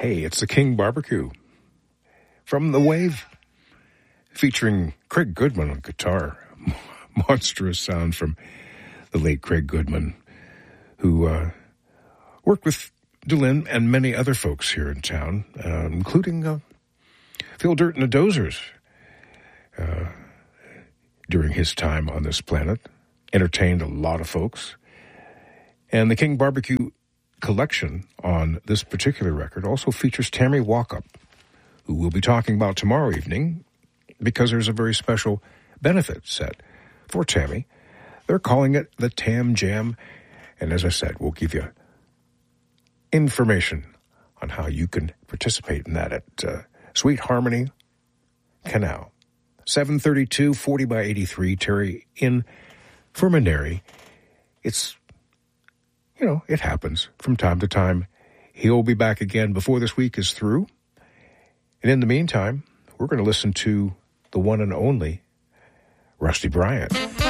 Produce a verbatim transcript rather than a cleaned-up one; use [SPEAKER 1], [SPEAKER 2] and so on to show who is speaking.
[SPEAKER 1] Hey, it's the King Barbecue from The Wave, featuring Craig Goodman on guitar. Monstrous sound from the late Craig Goodman, who uh, worked with Dylan and many other folks here in town, uh, including uh, Phil Dirt and the Dozers uh, during his time on this planet. Entertained a lot of folks. And the King Barbecue collection on this particular record also features Tammy Walkup, who we'll be talking about tomorrow evening because there's a very special benefit set for Tammy. They're calling it the Tam Jam. And as I said, we'll give you information on how you can participate in that at uh, Sweet Harmony Canal. seven thirty-two, forty by eighty-three, Terry in Fermanary. It's, you know, it happens from time to time. He'll be back again before this week is through. And in the meantime, we're going to listen to the one and only Rusty Bryant.